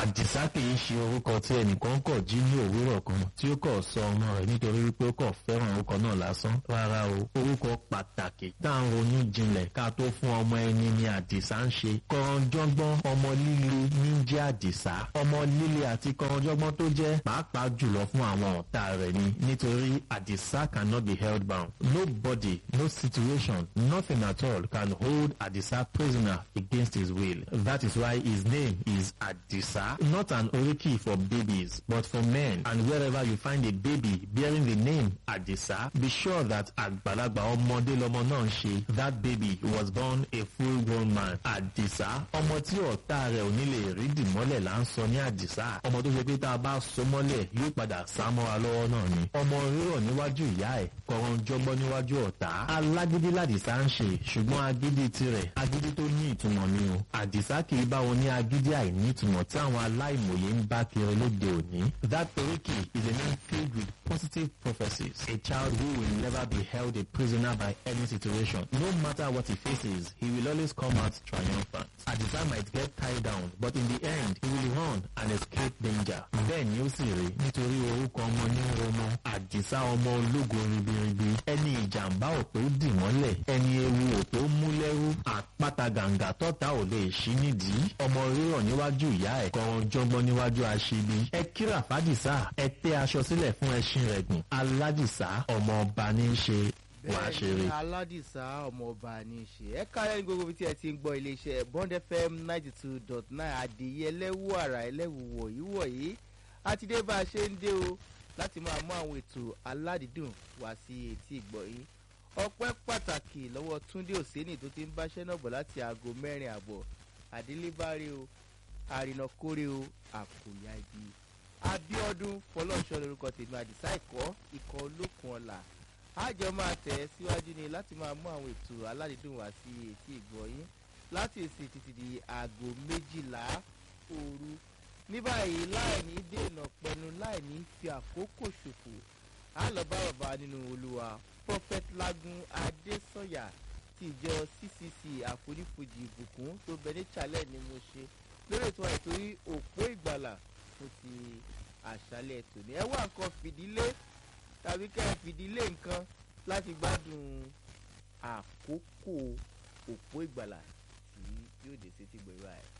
Àdìsá kì í ṣe orúkọ tí ẹnìkan kọ̀ jí ní òwúrọ̀ kan tí ó kọ̀ sọ ọmọ rẹ̀ nítorí wípé ó kọ̀ fẹ́ràn orúkọ náà lásán. Rárá o, orúkọ pàtàkì tá à ń ronú jinlẹ̀ ká tó fún ọmọ ẹni ni Àdìsá ń ṣe. Kọ̀rọ̀jọ́gbọ́n ọmọ líle ní jẹ́ Àdìsá. Ọmọ líle àti kọ̀rọ̀jọ́gbọ́n tó jẹ́ pàápàá jùlọ fún àwọn ọ̀tá rẹ̀ ni nítorí Àdìsá cannot be held bound. Nobody, no situation, nothing at all can hold Àdìsá prisoner against his will. That is why his name is Àdìsá, not an oriki for babies, but for men. And wherever you find a baby bearing the name Àdìsá, be sure that àgbàlagbà ọmọdé lọmọ náà ń ṣe. That baby was born a full-grown man. Àdìsá, ọmọ tí ọ̀tá rẹ̀ ò ní lè rí dìmọ́lẹ̀ là ń sọ ní Àdìsá. Ọmọ tó ṣe pé tá a bá so mọ́lẹ̀ yóò padà sá mọ́ra lọ́wọ́ náà ni. Ọmọ rírọ̀ níwájú ìyá ẹ̀, kọ̀rọ̀jọ́gbọ́n níwájú ọ̀tá. Alágídí làdìsá ń ṣe, ṣùgbọ́n agídí tirẹ̀, agídí tó ní ìtumọ̀ ni o. Àdìsá kì í bá wọn ní agídí àìní ìtumọ̀ tí àwọn aláìmọ̀ye ń bá kiri lóde òní. That oriki is a name filled with positive prophecies. A child who will never be held a prisoner by any situation. No matter what he faces, he will always come out triumphant. Àdìsá might get tied down, but in the end, he will run and escape danger. Bẹ́ẹ̀ ni ó sì rí nítorí orúkọ ọmọ ní ọmọ. Àdìsá ọmọ ológo ribiribi. Ẹni ìjàmbá ò tó dì mọ́lẹ̀. Ẹni ewu ò tó mú lẹ́rú. Àpáta gàǹgà tọ́ta ò lè ṣí nídìí. Ọmọ rírọ̀ níwájú ìyá ẹ̀, kọ̀rọ̀jọ́gbọ́n níwájú aṣebi. Ẹ kíra fàdìsá, ẹ tẹ́ aṣọ sílẹ̀ fún ẹṣin rẹ̀ gùn. Aládìsá ọmọ ọba ní í ṣe. Wàá ṣeré. Aládìsá ọmọ ọba ní í ṣe. Ẹ káyọ̀ ní gbogbo ibi tí ẹ ti ń gbọ́ iléeṣẹ́ Bond FM 92.9 adìyẹ ẹlẹ́wù àrà ẹlẹ́wù wọ̀nyí àti dé bá a ṣe ń dé o láti máa mú àwọn ètò aládìídùn wá sí etí ìgbọ́ yìí. Ọpẹ́ pàtàkì lọ́wọ́ Túndé Òsénì tó ti ń báṣẹ́ náà bọ̀ láti aago 4:00 àdélébárí o àrìnàkórè o àkòyà ibi. Abíọ́dún Fọlọ́ṣọ́ lórúkọ tèmi Àdìsá ikọ̀ olókun ọ̀la. Àjọ máa tẹ̀ síwájú ni láti máa mú àwọn ètò aládìídùn wá sí etí ìgbọ́ yín láti èsì títí di aago 12 òru. Ní báyìí láìní dènà pẹ̀lú láìní fi àkókò ṣòfò á lọ bá bàbá nínú Olúwa Prophet Lágún Adésànyà ti ìjọ CCC àfonífojì ìbùkún tó bẹ ní challenge ni mo ṣe lórí ètò àìtórí òpó ìgbàlà fún ti àṣálẹ́ tòní. Ẹ wá nǹkan fìdílé tàbí kẹ́ ẹ fìdílé nǹkan láti gbádùn àkókò òpó ìgbàlà tí yóò dé sétí gbèrú ẹ̀.